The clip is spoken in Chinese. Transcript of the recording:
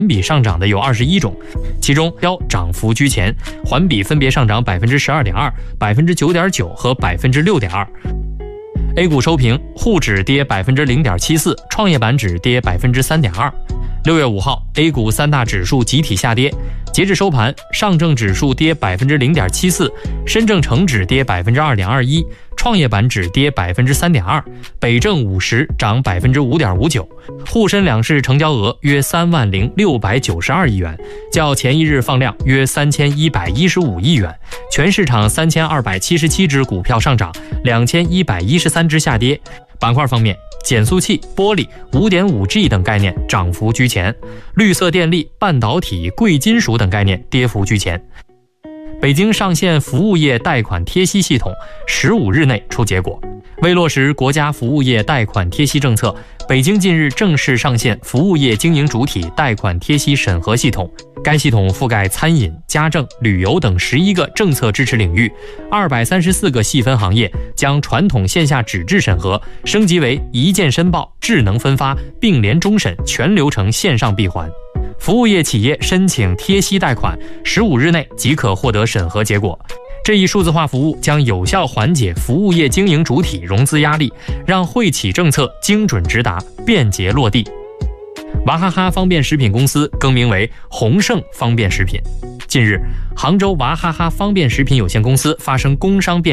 比上涨的有21种，其中标涨幅居前，环比分别上涨12.2%、9.9%和6.2%。A 股收评，沪指跌0.74%，创业板指跌3.2%。6月5号 ，A 股三大指数集体下跌。截至收盘，上证指数跌0.74%，深证成指跌2.21%，创业板指跌3.2%，北证50涨5.59%。沪深两市成交额约30692亿元，较前一日放量约3115亿元。全市场3277只股票上涨，2113只下跌。板块方面，减速器、玻璃、5.5G 等概念涨幅居前，绿色电力、半导体、贵金属等概念跌幅居前。北京上线服务业贷款贴息系统，15日内出结果。为落实国家服务业贷款贴息政策，北京近日正式上线服务业经营主体贷款贴息审核系统。该系统覆盖餐饮、家政、旅游等11个政策支持领域，234个细分行业，将传统线下纸质审核升级为一键申报、智能分发、并联终审全流程线上闭环。服务业企业申请贴息贷款，15日内即可获得审核结果。这一数字化服务将有效缓解服务业经营主体融资压力，让惠企政策精准直达、便捷落地。娃哈哈方便食品公司更名为鸿盛方便食品。近日，杭州娃哈哈方便食品有限公司发生工商变